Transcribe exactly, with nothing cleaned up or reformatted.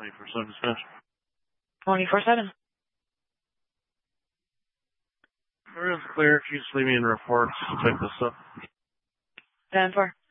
twenty-four seven dispatch. twenty-four seven. Real clear. If you just leave me in reports, I'll pick this up. ten four.